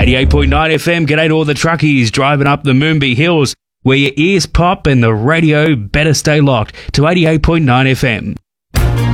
88.9 FM, g'day to all the truckies driving up the Moonbee Hills, where your ears pop and the radio better stay locked to 88.9 FM.